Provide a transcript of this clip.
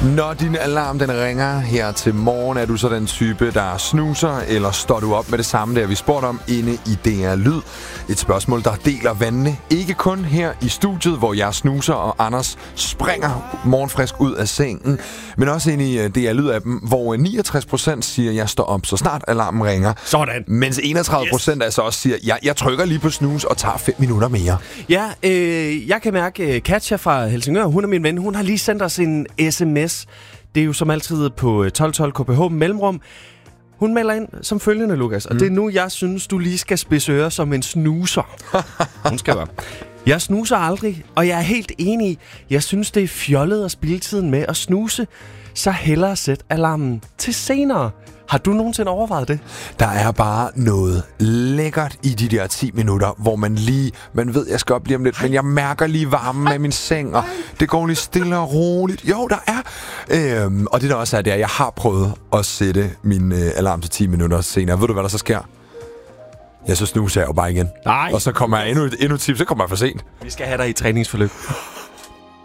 Når din alarm den ringer her til morgen, er du så den type, der snuser, eller står du op med det samme, der vi spurgte om inde i DR Lyd? Et spørgsmål, der deler vandene. Ikke kun her i studiet, hvor jeg snuser, og Anders springer morgenfrisk ud af sengen, men også inde i DR Lyd-appen, hvor 69% siger, at jeg står op, så snart alarmen ringer. Sådan. Mens 31% altså også siger, at jeg trykker lige på snus og tager 5 minutter mere. Ja, jeg kan mærke, Katja fra Helsingør, hun er min ven, hun har lige sendt os en sms. Det er jo som altid på 1212 KPH mellemrum. Hun melder ind som følgende, Lukas. Og det er nu, jeg synes, du lige skal spidse ører som en snuser. Hun skriver: Jeg snuser aldrig, og jeg er helt enig. Jeg synes, det er fjollet at spilde tiden med at snuse. Så hellere sæt alarmen til senere. Har du nogensinde overvejet det? Der er bare noget lækkert i de der 10 minutter, hvor man ved, jeg skal op lige om lidt, men jeg mærker lige varmen af min seng, og det går lige stille og roligt. Jo, der er. Og det der også er, det er, at jeg har prøvet at sætte min alarm til 10 minutter senere. Ved du, hvad der så sker? Ja, så snuser jeg jo bare igen. Nej. Og så kommer jeg endnu et tip, så kommer jeg for sent. Vi skal have dig i træningsforløb.